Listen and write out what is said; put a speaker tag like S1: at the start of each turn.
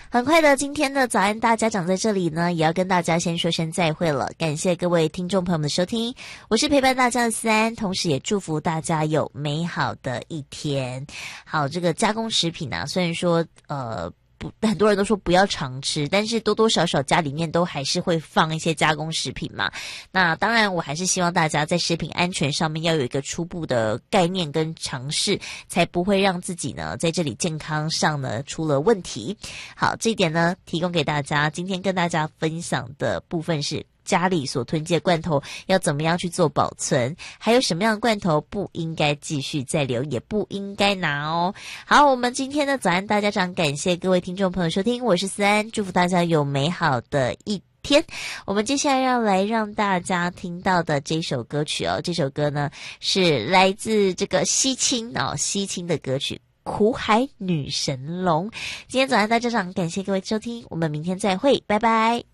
S1: 很快的，今天的早安大家长在这里呢，也要跟大家先说声再会了。感谢各位听众朋友们的收听，我是陪伴大家的思安，同时也祝福大家有美好的一天。好，这个加工食品啊，虽然说很多人都说不要常吃，但是多多少少家里面都还是会放一些加工食品嘛。那当然我还是希望大家在食品安全上面要有一个初步的概念跟尝试，才不会让自己呢在这里健康上呢出了问题。好，这一点呢提供给大家，今天跟大家分享的部分是家里所囤积的罐头要怎么样去做保存，还有什么样的罐头不应该继续再留，也不应该拿哦。好，我们今天的早安大家长，感谢各位听众朋友收听，我是思安，祝福大家有美好的一天。我们接下来要来让大家听到的这首歌曲哦，这首歌呢是来自这个西青的歌曲苦海女神龙。今天早安大家长，感谢各位收听，我们明天再会，拜拜。